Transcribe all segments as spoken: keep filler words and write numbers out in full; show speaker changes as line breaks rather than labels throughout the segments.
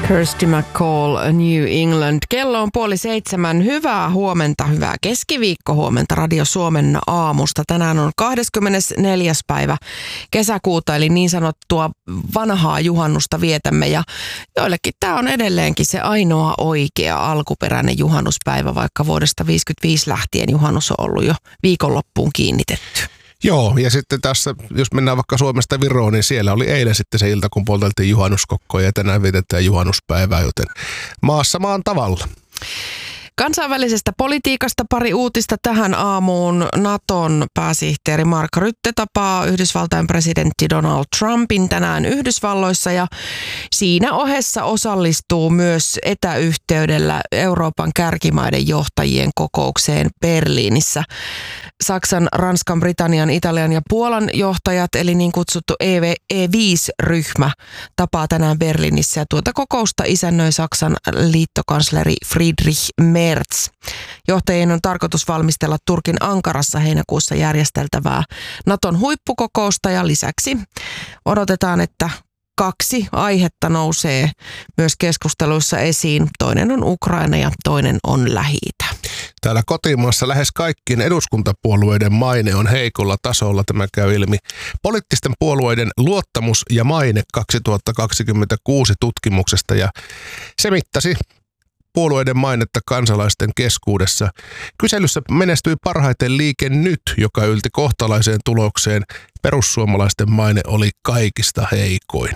Kirsty McCall, New England. Kello on puoli seitsemän. Hyvää huomenta, hyvää keskiviikkohuomenta Radio Suomen aamusta. Tänään on kahdeskymmenesneljäs päivä kesäkuuta, eli niin sanottua vanhaa juhannusta vietämme. Ja joillekin tämä on edelleenkin se ainoa oikea alkuperäinen juhannuspäivä, vaikka vuodesta viisikymmentäviisi lähtien juhannus on ollut jo viikonloppuun kiinnitetty.
Joo, ja sitten tässä, jos mennään vaikka Suomesta Viroon, niin siellä oli eilen sitten se ilta, kun polteltiin juhannuskokkoja ja tänään vietetään juhannuspäivää, joten maassa maan tavalla.
Kansainvälisestä politiikasta pari uutista tähän aamuun. Naton pääsihteeri Mark Rutte tapaa Yhdysvaltain presidentti Donald Trumpin tänään Yhdysvalloissa ja siinä ohessa osallistuu myös etäyhteydellä Euroopan kärkimaiden johtajien kokoukseen Berliinissä. Saksan, Ranskan, Britannian, Italian ja Puolan johtajat, eli niin kutsuttu E viisi ryhmä, tapaa tänään Berliinissä ja tuota kokousta isännöi Saksan liittokansleri Friedrich Merz. Johtajien on tarkoitus valmistella Turkin Ankarassa heinäkuussa järjesteltävää Naton huippukokousta ja lisäksi odotetaan, että kaksi aihetta nousee myös keskusteluissa esiin. Toinen on Ukraina ja toinen on Lähi-itä.
Täällä kotimaassa lähes kaikkien eduskuntapuolueiden maine on heikolla tasolla. Tämä käy ilmi poliittisten puolueiden luottamus ja maine kaksituhattakaksikymmentäkuusi tutkimuksesta ja se mittasi puolueiden mainetta kansalaisten keskuudessa. Kyselyssä menestyi parhaiten Liike Nyt, joka ylti kohtalaiseen tulokseen. Perussuomalaisten maine oli kaikista heikoin.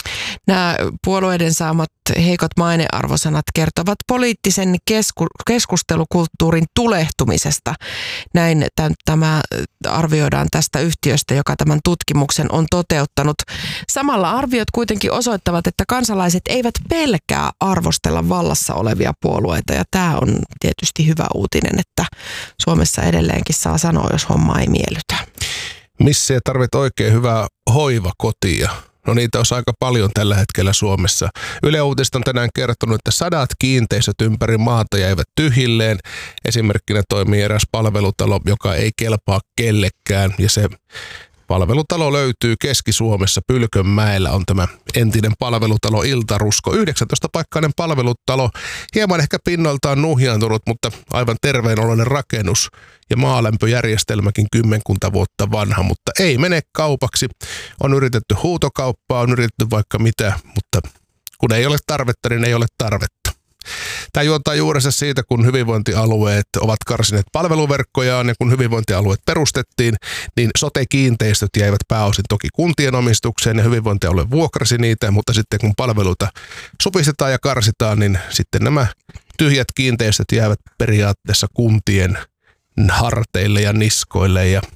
Nämä puolueiden saamat heikot mainearvosanat kertovat poliittisen kesku- keskustelukulttuurin tulehtumisesta. Näin tämä arvioidaan tästä yhtiöstä, joka tämän tutkimuksen on toteuttanut. Samalla arviot kuitenkin osoittavat, että kansalaiset eivät pelkää arvostella vallassa olevia puolueita. Ja tämä on tietysti hyvä uutinen, että Suomessa edelleenkin saa sanoa, jos homma ei miellytä.
Missä tarvit oikein hyvää hoivakotia? No niitä on aika paljon tällä hetkellä Suomessa. Yle Uutiset on tänään kertonut, että sadat kiinteistöt ympäri maata jäivät tyhjilleen. Esimerkkinä toimii eräs palvelutalo, joka ei kelpaa kellekään. Ja se palvelutalo löytyy Keski-Suomessa. Pylkönmäellä on tämä entinen palvelutalo Iltarusko. yhdeksäntoista-paikkainen palvelutalo. Hieman ehkä pinnoiltaan nuhjaantunut, mutta aivan terveenoloinen rakennus. Ja maalämpöjärjestelmäkin kymmenkunta vuotta vanha, mutta ei mene kaupaksi. On yritetty huutokauppaa, on yritetty vaikka mitä, mutta kun ei ole tarvetta, niin ei ole tarvetta. Tämä juontaa juurensa siitä, kun hyvinvointialueet ovat karsineet palveluverkkojaan ja kun hyvinvointialueet perustettiin, niin sote-kiinteistöt jäivät pääosin toki kuntien omistukseen ja hyvinvointialue vuokrasi niitä, mutta sitten kun palveluita supistetaan ja karsitaan, niin sitten nämä tyhjät kiinteistöt jäävät periaatteessa kuntien harteille ja niskoille ja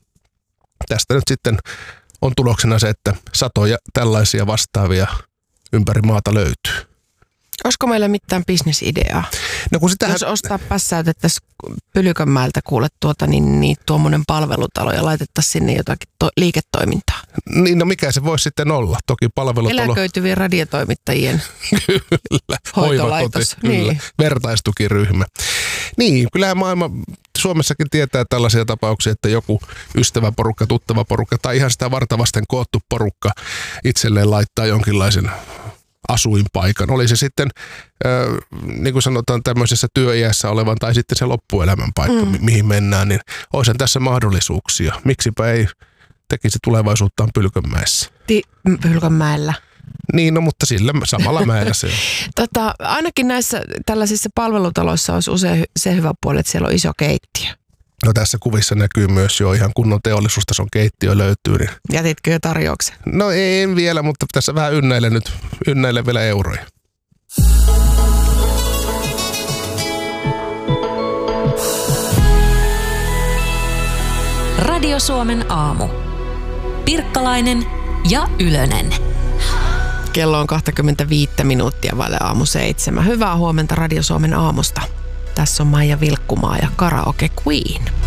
tästä nyt sitten on tuloksena se, että satoja tällaisia vastaavia ympäri maata löytyy.
Olisiko meillä mitään bisnesideaa?
No kun sitähän...
Jos ostaa pässäytettäisiin Pylkönmäeltä kuule tuota, niin, niin tuommoinen palvelutalo ja laitettaisiin sinne jotakin to- liiketoimintaa.
Niin no mikä se voisi sitten olla? Toki palvelutalo...
Eläköityvien radiotoimittajien
kyllä,
hoitolaitos.
Kyllä,
niin.
Vertaistukiryhmä. Niin, kyllähän maailma Suomessakin tietää tällaisia tapauksia, että joku ystäväporukka, tuttava porukka tai ihan sitä vartavasten koottu porukka itselleen laittaa jonkinlaisen asuinpaikan. Oli se sitten, äh, niin kuin sanotaan, tämmöisessä työiässä olevan tai sitten se loppuelämän paikka, mm. mi- mihin mennään, niin olisihan tässä mahdollisuuksia. Miksipä ei tekisi tulevaisuuttaan Pylkönmäessä?
Ti- Pylkönmäellä.
Niin, no mutta sillä samalla mäellä se on.
tota, ainakin näissä tällaisissa palvelutaloissa olisi usein se hyvä puoli, että siellä on iso keittiö.
No tässä kuvissa näkyy myös jo ihan kunnon teollisuustason keittiö löytyy. Niin...
Jätitkö jo tarjouksen?
No ei, en vielä, mutta tässä vähän ynnäilen nyt, ynnäilen vielä euroja.
Radio Suomen aamu. Pirkkalainen ja Ylönen.
Kello on kaksikymmentäviisi minuuttia vaille aamu seitsemän. Hyvää huomenta Radio Suomen aamusta. Tässä on Maija Vilkkumaa ja Karaoke Queen.